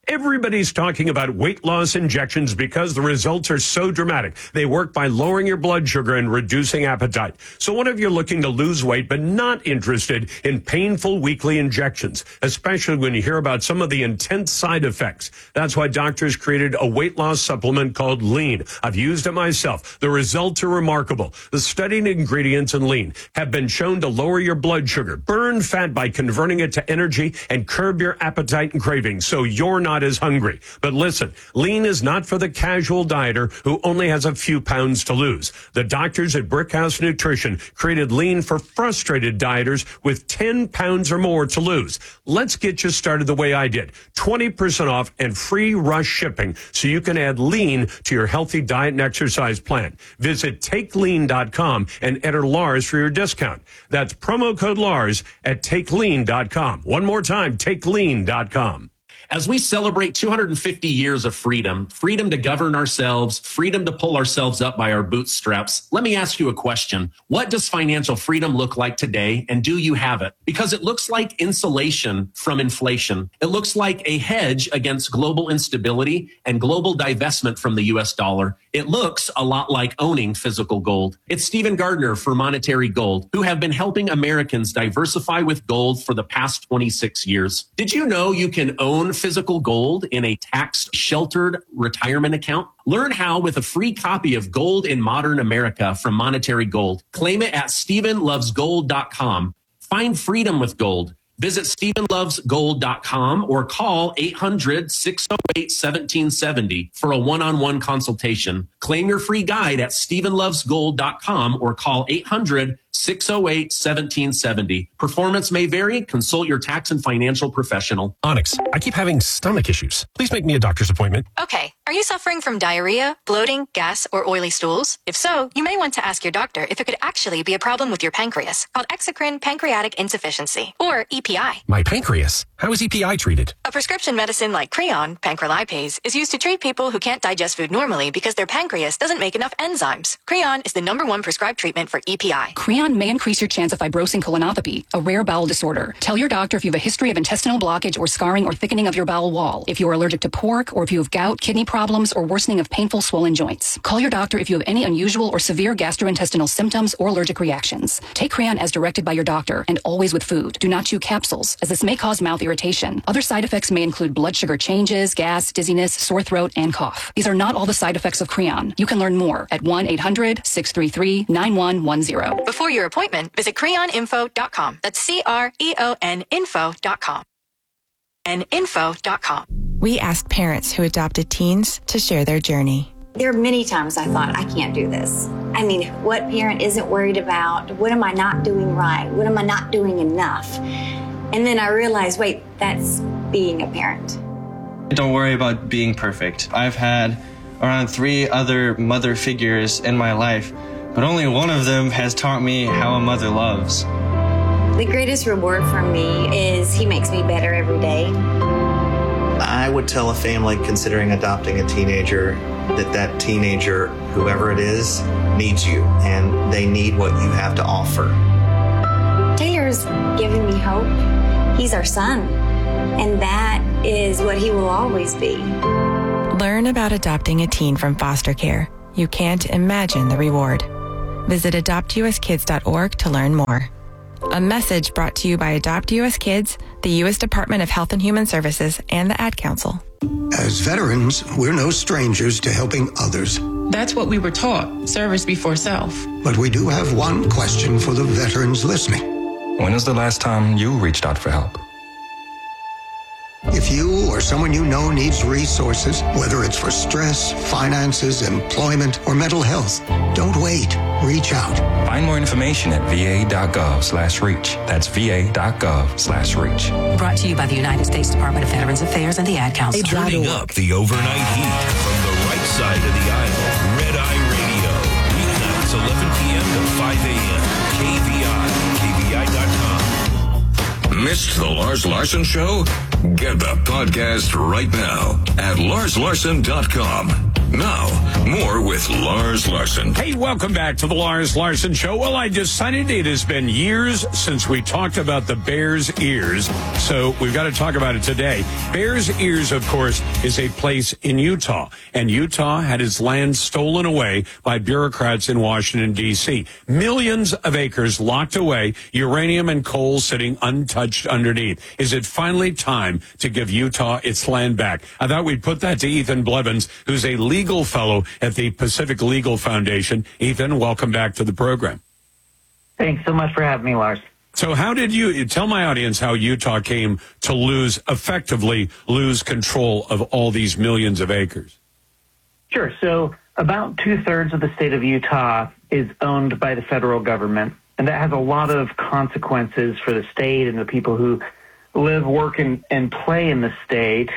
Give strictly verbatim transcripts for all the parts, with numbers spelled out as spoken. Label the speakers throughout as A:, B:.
A: Everybody's talking about weight loss injections because the results are so dramatic. They work by lowering your blood sugar and reducing appetite. So what if you're looking to lose weight but not interested in painful weekly injections, especially when you hear about some of the intense side effects? That's why doctors created a weight loss supplement called Lean. I've used it myself. The results are remarkable. The studied ingredients in Lean have been shown to lower your blood sugar, burn fat by converting it to energy, and curb your appetite and cravings so you're not as hungry. But listen, Lean is not for the casual dieter who only has a few pounds to lose. The doctors at Brickhouse Nutrition created Lean for frustrated dieters with ten pounds or more to lose. Let's get you started the way I did. twenty percent off and free rush shipping so you can add Lean to your healthy diet and exercise plan. Visit take lean dot com and enter Lars for your discount. That's promo code Lars at take lean dot com. One more time, take lean dot com.
B: As we celebrate two hundred fifty years of freedom, freedom to govern ourselves, freedom to pull ourselves up by our bootstraps, let me ask you a question. What does financial freedom look like today, and do you have it? Because it looks like insulation from inflation. It looks like a hedge against global instability and global divestment from the U S dollar. It looks a lot like owning physical gold. It's Stephen Gardner for Monetary Gold, who have been helping Americans diversify with gold for the past twenty-six years. Did you know you can own physical gold in a tax-sheltered retirement account? Learn how with a free copy of Gold in Modern America from Monetary Gold. Claim it at stephen loves gold dot com. Find freedom with gold. Visit stephen loves gold dot com or call eight hundred, six oh eight, one seven seven oh for a one-on-one consultation. Claim your free guide at stephen loves gold dot com or call eight hundred, six oh eight, one seven seven oh. Performance may vary. Consult your tax and financial professional.
C: Onyx, I keep having stomach issues. Please make me a doctor's appointment.
D: Okay. Are you suffering from diarrhea, bloating, gas, or oily stools? If so, you may want to ask your doctor if it could actually be a problem with your pancreas, called exocrine pancreatic insufficiency, or E P I.
C: My pancreas? How is E P I treated?
D: A prescription medicine like Creon, pancrelipase, is used to treat people who can't digest food normally because their pancreas doesn't make enough enzymes. Creon is the number one prescribed treatment for E P I.
E: Creon may increase your chance of fibrosing colonopathy, a rare bowel disorder. Tell your doctor if you have a history of intestinal blockage or scarring or thickening of your bowel wall, if you are allergic to pork, or if you have gout, kidney problems, or worsening of painful swollen joints. Call your doctor if you have any unusual or severe gastrointestinal symptoms or allergic reactions. Take Creon as directed by your doctor and always with food. Do not chew capsules, as this may cause mouth irritation. Other side effects may include blood sugar changes, gas, dizziness, sore throat, and cough. These are not all the side effects of Creon. You can learn more at one eight hundred, six three three, nine one one zero.
D: Before your appointment, visit creon info dot com. That's C R E O N info dot com. and info dot com.
F: We asked parents who adopted teens to share their journey.
G: There are many times I thought, I can't do this. I mean, what parent isn't worried about? What am I not doing right? What am I not doing enough? And then I realized, wait, that's being a parent.
H: Don't worry about being perfect. I've had around three other mother figures in my life, but only one of them has taught me how a mother loves.
G: The greatest reward for me is he makes me better every day.
I: I would tell a family considering adopting a teenager that that teenager, whoever it is, needs you, and they need what you have to offer.
G: Taylor's given me hope. He's our son, and that is what he will always be.
F: Learn about adopting a teen from foster care. You can't imagine the reward. Visit adopt u s kids dot org to learn more. A message brought to you by Adopt U S Kids, the U S Department of Health and Human Services, and the Ad Council.
J: As veterans, we're no strangers to helping others.
K: That's what we were taught, service before self.
J: But we do have one question for the veterans listening.
L: When is the last time you reached out for help?
J: If you or someone you know needs resources, whether it's for stress, finances, employment, or mental health, don't wait. Reach out.
L: Find more information at v a dot gov slash reach. That's v a dot gov slash reach.
M: Brought to you by the United States Department of Veterans Affairs and the Ad Council.
N: Turning up the overnight heat from the right side of the aisle. Red Eye Radio. Weeknights, eleven p.m. to five a.m. K V I, K V I dot com. Missed the Lars Larson Show? Get the podcast right now at lars larson dot com. Now, more with Lars Larson.
A: Hey, welcome back to the Lars Larson Show. Well, I decided it has been years since we talked about the Bears Ears, so we've got to talk about it today. Bears Ears, of course, is a place in Utah, and Utah had its land stolen away by bureaucrats in Washington, D C Millions of acres locked away, uranium and coal sitting untouched underneath. Is it finally time to give Utah its land back? I thought we'd put that to Ethan Blevins, who's a legal fellow at the Pacific Legal Foundation. Ethan, welcome back to the program.
O: Thanks so much for having me, Lars.
A: So how did you, tell my audience how Utah came to lose, effectively lose control of all these millions of acres?
O: Sure. So about two-thirds of the state of Utah is owned by the federal government, and that has a lot of consequences for the state and the people who live, work, and, and play in the state.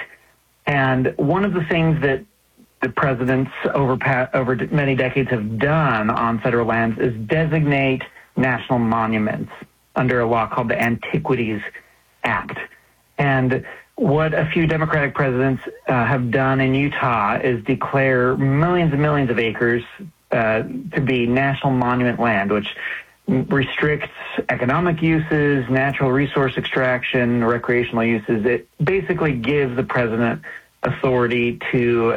O: And one of the things that the presidents over over many decades have done on federal lands is designate national monuments under a law called the Antiquities Act. And what a few Democratic presidents uh, have done in Utah is declare millions and millions of acres uh, to be national monument land, which restricts economic uses, natural resource extraction, recreational uses. It basically gives the president authority to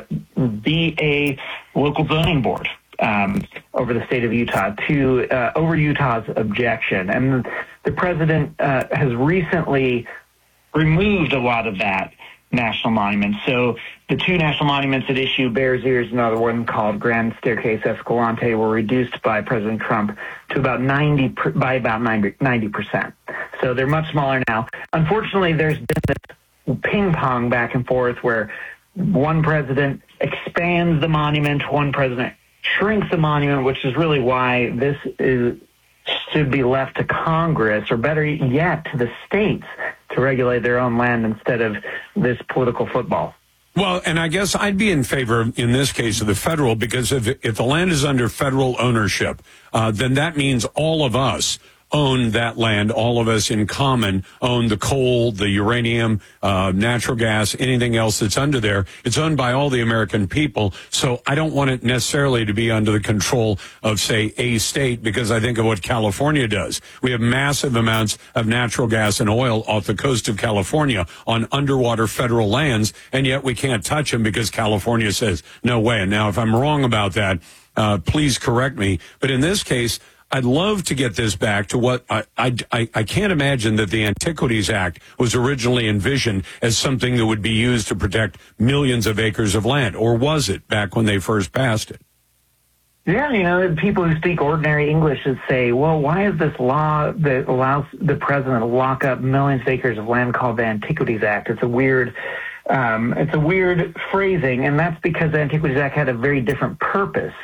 O: be a local zoning board um, over the state of Utah, to uh, over Utah's objection. And the president uh, has recently removed a lot of that national monuments. So the two national monuments at issue, Bears Ears and another one called Grand Staircase Escalante, were reduced by President Trump to about ninety by about ninety percent. So they're much smaller now. Unfortunately, there's been this ping pong back and forth where one president expands the monument, one president shrinks the monument, which is really why this is should be left to Congress, or better yet, to the states to regulate their own land instead of this political football.
A: Well, and I guess I'd be in favor, in this case, of the federal, because if if the land is under federal ownership, uh, then that means all of us own that land. All of us in common own the coal, the uranium, uh, natural gas, anything else that's under there. It's owned by all the American people. So I don't want it necessarily to be under the control of, say, a state, because I think of what California does. We have massive amounts of natural gas and oil off the coast of California on underwater federal lands, and yet we can't touch them because California says no way. And now, if I'm wrong about that, uh, please correct me. But in this case, I'd love to get this back to what I, I, I can't imagine that the Antiquities Act was originally envisioned as something that would be used to protect millions of acres of land. Or was it back when they first passed it?
O: Yeah, you know, people who speak ordinary English would say, well, why is this law that allows the president to lock up millions of acres of land called the Antiquities Act? It's a weird, um, it's a weird phrasing, and that's because the Antiquities Act had a very different purpose.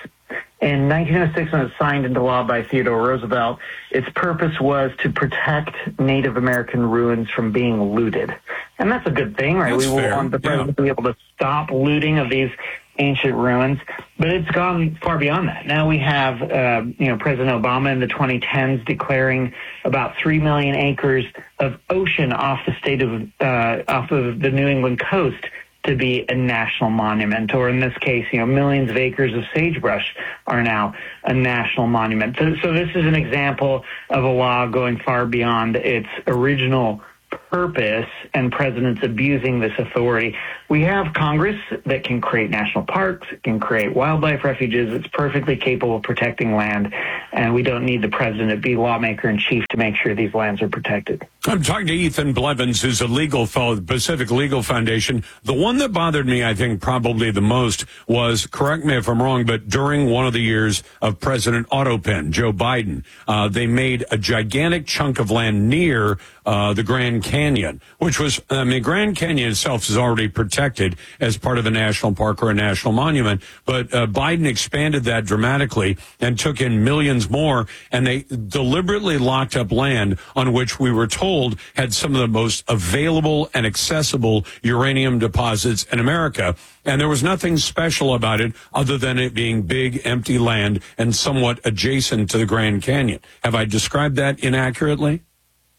O: In nineteen oh six, when it was signed into law by Theodore Roosevelt, its purpose was to protect Native American ruins from being looted. And that's a good thing, right?
A: That's
O: we
A: fair.
O: want the president yeah. to be able to stop looting of these ancient ruins. But it's gone far beyond that. Now we have, uh, you know, President Obama in the twenty tens declaring about three million acres of ocean off the state of, uh, off of the New England coast to be a national monument, or in this case, you know, millions of acres of sagebrush are now a national monument. So, so this is an example of a law going far beyond its original purpose and presidents abusing this authority. We have Congress that can create national parks, it can create wildlife refuges. It's perfectly capable of protecting land, and we don't need the president to be lawmaker in chief to make sure these lands are protected.
A: I'm talking to Ethan Blevins, who's a legal fellow at the Pacific Legal Foundation. The one that bothered me, I think, probably the most was, correct me if I'm wrong, but during one of the years of President Autopen, Joe Biden, uh, they made a gigantic chunk of land near uh, the Grand Canyon, which was, I mean, Grand Canyon itself is already protected as part of a national park or a national monument, but uh, Biden expanded that dramatically and took in millions more, and they deliberately locked up land on which we were told had some of the most available and accessible uranium deposits in America. And there was nothing special about it other than it being big, empty land and somewhat adjacent to the Grand Canyon. Have I described that inaccurately?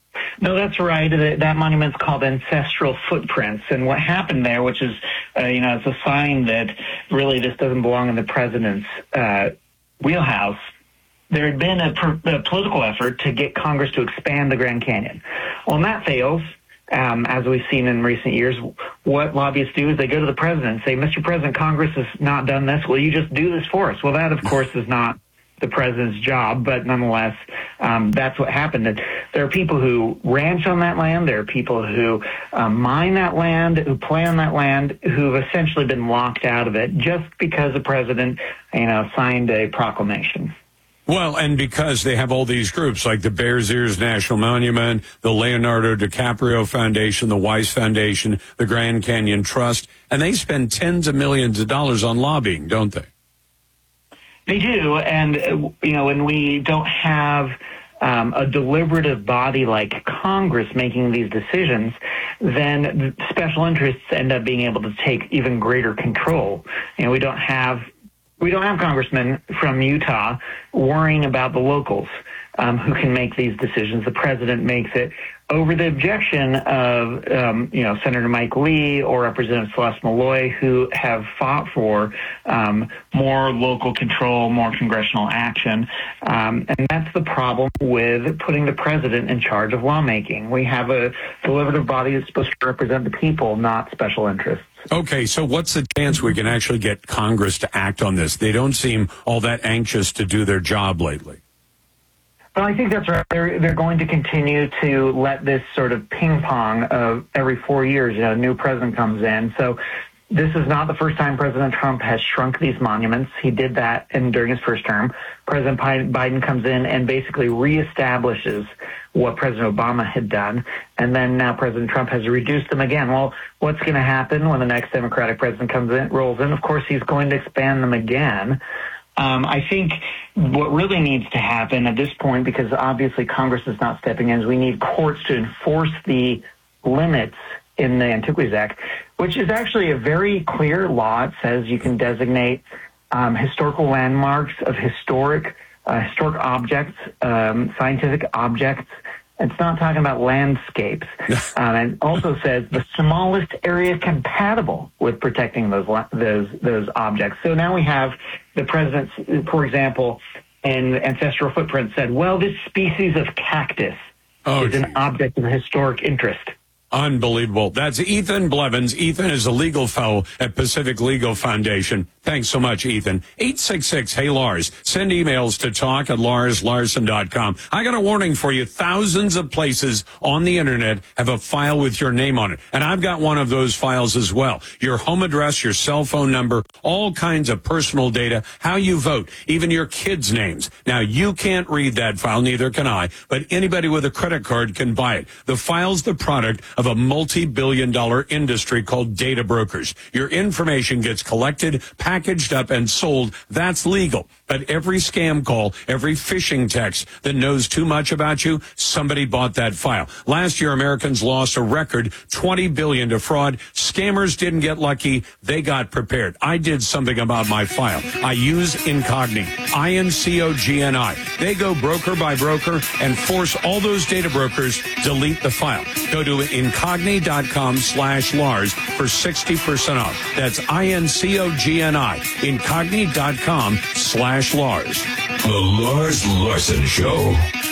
O: No, that's right. That, that monument's called Ancestral Footprints. And what happened there, which is, uh, you know, it's a sign that really this doesn't belong in the president's uh, wheelhouse. There had been a, a political effort to get Congress to expand the Grand Canyon. Well, when that fails, um, as we've seen in recent years, what lobbyists do is they go to the president and say, Mister President, Congress has not done this. Will you just do this for us? Well, that, of course, is not the president's job, but nonetheless, um, that's what happened. And there are people who ranch on that land. There are people who um, mine that land, who play on that land, who've essentially been locked out of it just because the president, you know, signed a proclamation.
A: Well, and because they have all these groups like the Bears Ears National Monument, the Leonardo DiCaprio Foundation, the Weiss Foundation, the Grand Canyon Trust, and they spend tens of millions of dollars on lobbying, don't they?
O: They do, and, uh, you know, when we don't have um, a deliberative body like Congress making these decisions, then special interests end up being able to take even greater control. You know, we don't have we don't have congressmen from Utah worrying about the locals um, who can make these decisions. The president makes it over the objection of, um, you know, Senator Mike Lee or Representative Celeste Malloy, who have fought for um, more local control, more congressional action. Um, and that's the problem with putting the president in charge of lawmaking. We have a deliberative body that's supposed to represent the people, not special interests.
A: Okay, so what's the chance we can actually get Congress to act on this? They don't seem all that anxious to do their job lately.
O: Well, I think that's right. They're, they're going to continue to let this sort of ping pong of every four years, you know, a new president comes in. So this is not the first time President Trump has shrunk these monuments. He did that in, during his first term. President Biden comes in and basically reestablishes what President Obama had done. And then now President Trump has reduced them again. Well, what's going to happen when the next Democratic president comes in, rolls in? Of course, he's going to expand them again. Um, I think what really needs to happen at this point, because obviously Congress is not stepping in, is we need courts to enforce the limits in the Antiquities Act, which is actually a very clear law. It says you can designate um, historical landmarks of historic uh, historic objects, um, scientific objects. It's not talking about landscapes. um, and also says the smallest area compatible with protecting those those those objects. So now we have the president, for example, in Ancestral Footprints said, well, this species of cactus oh, is geez. an object of historic interest.
A: Unbelievable. That's Ethan Blevins. Ethan is a legal fellow at Pacific Legal Foundation. Thanks so much, Ethan. eight six six, hey, Lars. Send emails to talk at lars larson dot com. I got a warning for you. Thousands of places on the internet have a file with your name on it. And I've got one of those files as well. Your home address, your cell phone number, all kinds of personal data, how you vote, even your kids' names. Now, you can't read that file, neither can I, but anybody with a credit card can buy it. The file's the product of a multi-billion dollar industry called data brokers. Your information gets collected, packaged up, and sold. That's legal. But every scam call, every phishing text that knows too much about you, somebody bought that file. Last year, Americans lost a record twenty billion dollars to fraud. Scammers didn't get lucky. They got prepared. I did something about my file. I use Incogni, I N C O G N I. They go broker by broker and force all those data brokers delete the file. Go to Incogni dot com slash Lars for sixty percent off. That's I N C O G N I. Incogni dot com slash Lars.
N: The Lars Larson Show.